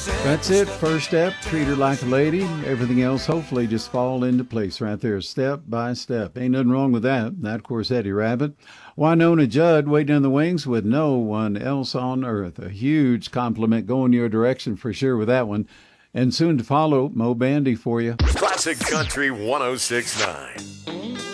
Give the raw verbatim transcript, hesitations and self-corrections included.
That's it. First step, treat her like a lady. Everything else, hopefully, just fall into place right there, step by step. Ain't nothing wrong with that. That, of course, Eddie Rabbit. Winona Judd waiting in the wings with no one else on earth. A huge compliment going your direction for sure with that one. And soon to follow, Mo Bandy for you. Classic Country one oh six point nine.